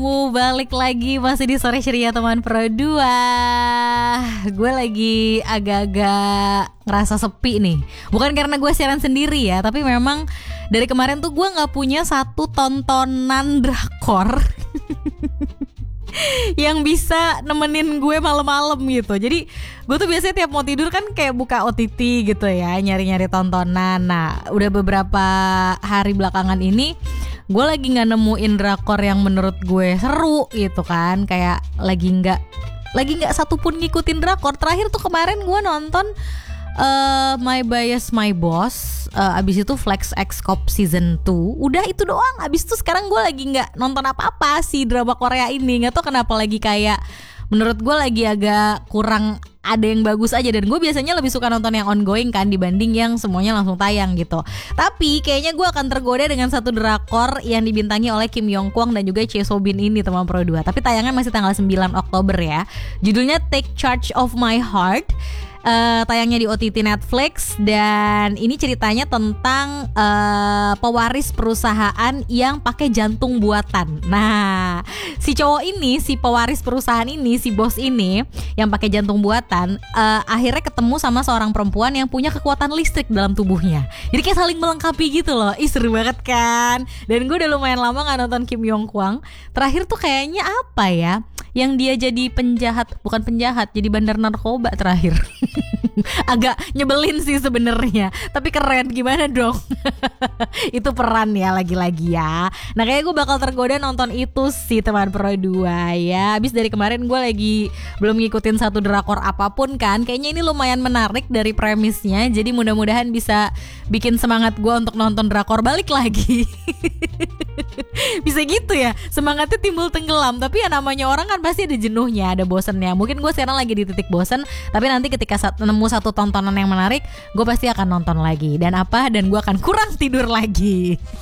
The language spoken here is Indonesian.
Balik lagi masih di Sore Ceria teman Pro 2. Gue lagi agak-agak ngerasa sepi nih. Bukan karena gue siaran sendiri ya, tapi memang dari kemarin tuh gue gak punya satu tontonan drakor yang bisa nemenin gue malam-malam gitu. Jadi gue tuh biasanya tiap mau tidur kan kayak buka OTT gitu ya, nyari-nyari tontonan. Nah udah beberapa hari belakangan ini gue lagi gak nemuin drakor yang menurut gue seru gitu kan. Kayak lagi gak satupun ngikutin drakor. Terakhir tuh kemarin gue nonton My Bias My Boss, abis itu Flex X Cop Season 2. Udah itu doang. Abis itu sekarang gue lagi gak nonton apa-apa sih drama Korea ini. Gak tau kenapa lagi kayak menurut gue lagi agak kurang ada yang bagus aja. Dan gue biasanya lebih suka nonton yang ongoing kan dibanding yang semuanya langsung tayang gitu. Tapi kayaknya gue akan tergoda dengan satu drakor yang dibintangi oleh Kim Yong Kwang dan juga Choi So Bin ini teman Pro 2. Tapi tayangnya masih tanggal 9 Oktober ya. Judulnya Take Charge of My Heart. Tayangnya di OTT Netflix. Dan ini ceritanya tentang pewaris perusahaan yang pakai jantung buatan. Nah, si cowok ini, si pewaris perusahaan ini, si bos ini yang pakai jantung buatan, akhirnya ketemu sama seorang perempuan yang punya kekuatan listrik dalam tubuhnya. Jadi kayak saling melengkapi gitu loh. Ih seru banget kan. Dan gue udah lumayan lama gak nonton Kim Yong Kwang. Terakhir tuh kayaknya apa ya, yang dia jadi bukan penjahat, jadi bandar narkoba terakhir. Agak nyebelin sih sebenarnya, tapi keren gimana dong. Itu peran ya lagi-lagi ya. Nah kayaknya gue bakal tergoda nonton itu sih teman Pro 2 ya. Abis dari kemarin gue lagi belum ngikutin satu drakor apapun kan. Kayaknya ini lumayan menarik dari premisnya. Jadi mudah-mudahan bisa bikin semangat gue untuk nonton drakor balik lagi. Bisa gitu ya, semangatnya timbul tenggelam. Tapi ya namanya orang kan pasti ada jenuhnya, ada bosennya. Mungkin gue sekarang lagi di titik bosen, tapi nanti ketika nemu satu tontonan yang menarik, gue pasti akan nonton lagi. Dan gue akan kurang tidur lagi.